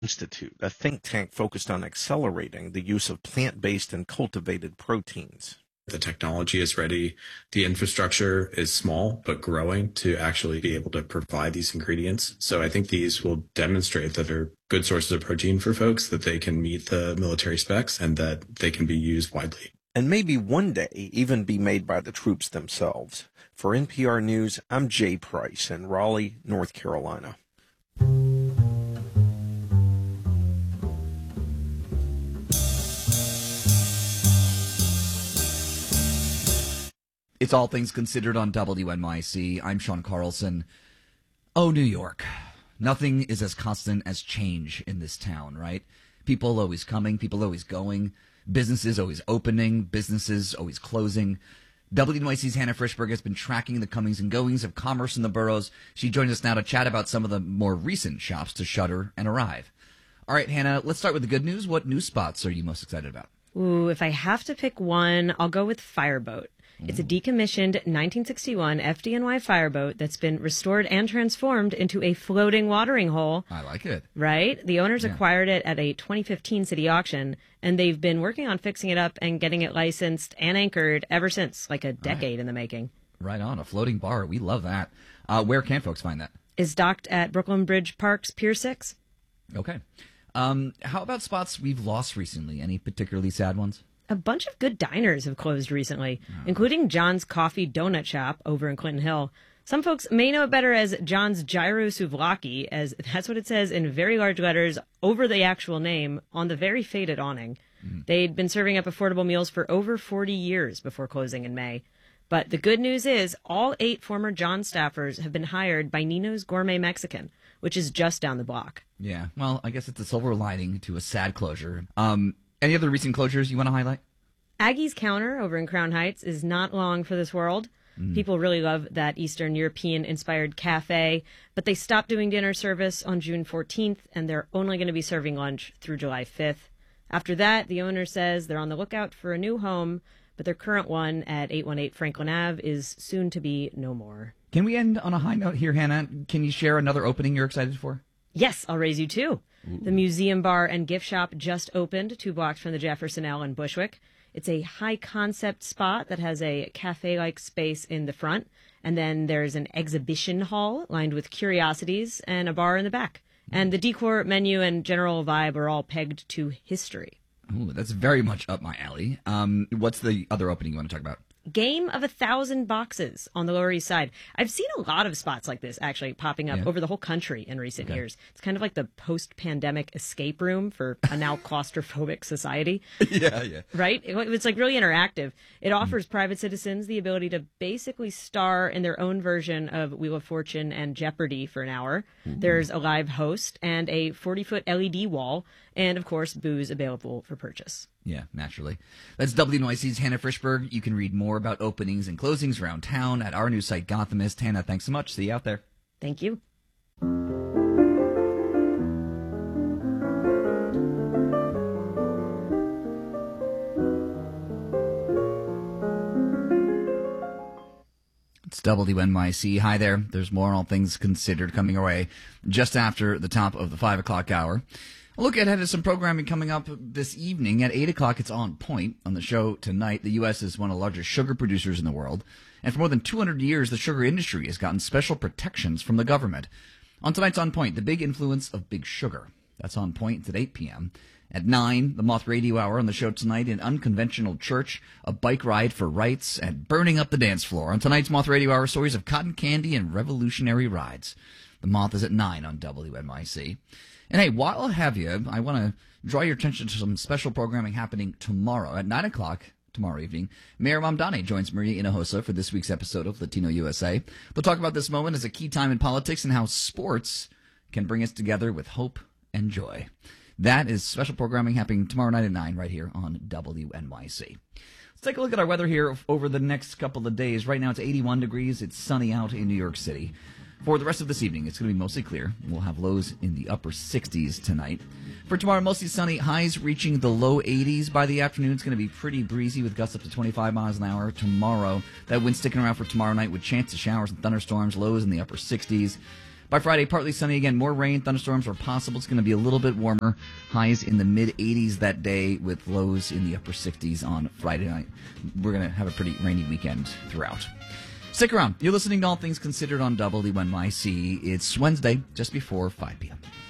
Institute, a think tank focused on accelerating the use of plant-based and cultivated proteins. The technology is ready. The infrastructure is small, but growing to actually be able to provide these ingredients. So I think these will demonstrate that they're good sources of protein for folks, that they can meet the military specs, and that they can be used widely. And maybe one day even be made by the troops themselves. For NPR News, I'm Jay Price in Raleigh, North Carolina. It's All Things Considered on WNYC. I'm Sean Carlson. Oh, New York. Nothing is as constant as change in this town, right? People always coming, people always going, businesses always opening, businesses always closing. WNYC's Hannah Frischberg has been tracking the comings and goings of commerce in the boroughs. She joins us now to chat about some of the more recent shops to shutter and arrive. All right, Hannah, let's start with the good news. What news spots are you most excited about? Ooh, if I have to pick one, I'll go with Fireboat. It's a decommissioned 1961 FDNY fireboat that's been restored and transformed into a floating watering hole. I like it. Right? The owners acquired it at a 2015 city auction, and they've been working on fixing it up and getting it licensed and anchored ever since, like a decade in the making. Right on, a floating bar. We love that. Where can folks find that? Is docked at Brooklyn Bridge Park's Pier 6. Okay. How about spots we've lost recently? Any particularly sad ones? A bunch of good diners have closed recently, including John's Coffee Donut Shop over in Clinton Hill. Some folks may know it better as John's Gyro Souvlaki, as that's what it says in very large letters over the actual name on the very faded awning. They'd been serving up affordable meals for over 40 years before closing in May. But the good news is all 8 former John staffers have been hired by Nino's Gourmet Mexican, which is just down the block. Yeah, well, I guess it's a silver lining to a sad closure. Any other recent closures you want to highlight? Aggie's Counter over in Crown Heights is not long for this world. People really love that Eastern European-inspired cafe, but they stopped doing dinner service on June 14th, and they're only going to be serving lunch through July 5th. After that, the owner says they're on the lookout for a new home, but their current one at 818 Franklin Ave is soon to be no more. Can we end on a high note here, Hannah? Can you share another opening you're excited for? Yes, I'll raise you two. The Museum Bar and Gift Shop just opened 2 blocks from the Jefferson L in Bushwick. It's a high-concept spot that has a cafe-like space in the front, and then there's an exhibition hall lined with curiosities and a bar in the back. And the decor, menu, and general vibe are all pegged to history. Ooh, that's very much up my alley. What's the other opening you want to talk about? Game of 1,000 Boxes on the Lower East Side. I've seen a lot of spots like this actually popping up over the whole country in recent years. It's kind of like the post-pandemic escape room for a now claustrophobic society. Yeah. Right? It's like really interactive. It offers private citizens the ability to basically star in their own version of Wheel of Fortune and Jeopardy for an hour. There's a live host and a 40-foot LED wall, and of course, booze available for purchase. Yeah, naturally. That's WNYC's Hannah Frischberg. You can read more about openings and closings around town at our new site, Gothamist. Hannah, thanks so much. See you out there. Thank you. It's WNYC. Hi there. There's more All Things Considered coming our way just after the top of the 5 o'clock hour. A look ahead at some programming coming up this evening. At 8 o'clock, it's On Point. On the show tonight, the U.S. is one of the largest sugar producers in the world. And for more than 200 years, the sugar industry has gotten special protections from the government. On tonight's On Point, the big influence of big sugar. That's On Point at 8 p.m. At 9, the Moth Radio Hour. On the show tonight, an unconventional church, a bike ride for rights, and burning up the dance floor. On tonight's Moth Radio Hour, stories of cotton candy and revolutionary rides. The Moth is at 9 on WNYC. And hey, while I have you, I want to draw your attention to some special programming happening tomorrow at 9 o'clock tomorrow evening. Mayor Mamdani joins Maria Hinojosa for this week's episode of Latino USA. They'll talk about this moment as a key time in politics and how sports can bring us together with hope and joy. That is special programming happening tomorrow night at 9 right here on WNYC. Let's take a look at our weather here over the next couple of days. Right now it's 81 degrees. It's sunny out in New York City. For the rest of this evening, it's going to be mostly clear. We'll have lows in the upper 60s tonight. For tomorrow, mostly sunny, highs reaching the low 80s. By the afternoon, it's going to be pretty breezy with gusts up to 25 miles an hour. Tomorrow, that wind sticking around for tomorrow night with chance of showers and thunderstorms, lows in the upper 60s. By Friday, partly sunny again. More rain, thunderstorms are possible. It's going to be a little bit warmer. Highs in the mid-80s that day with lows in the upper 60s on Friday night. We're going to have a pretty rainy weekend throughout. Stick around. You're listening to All Things Considered on WNYC. It's Wednesday, just before 5 p.m.